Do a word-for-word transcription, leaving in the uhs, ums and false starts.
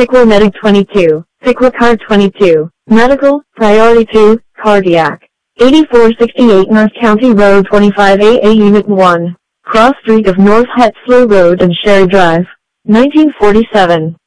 Piqua Medic twenty-two, Piqua Card twenty-two, Medical, Priority two, Cardiac. eighty-four sixty-eight North County Road twenty-five A A Unit one, Cross Street of North Hetzler Road and Sherry Drive, nineteen forty-seven.